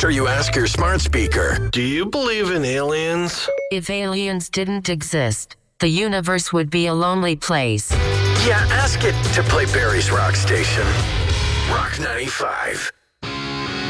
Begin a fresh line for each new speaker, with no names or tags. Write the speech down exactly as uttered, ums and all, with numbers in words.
after you ask your smart speaker, do you believe in aliens?
If aliens didn't exist, the universe would be a lonely place.
Yeah, ask it to play Barry's Rock Station. Rock ninety-five.